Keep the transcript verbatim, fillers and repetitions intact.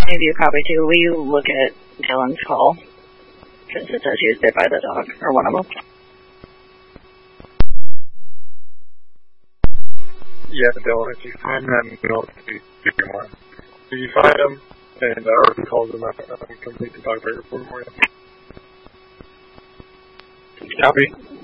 Maybe you probably do. Will you look at Dylan's call? Since it says he was bit by the dog, or one of them. Yeah, Dylan, if you find that note, please give me one. If you find him, and uh, Irvin calls him, I can complete the dog report for you. Copy.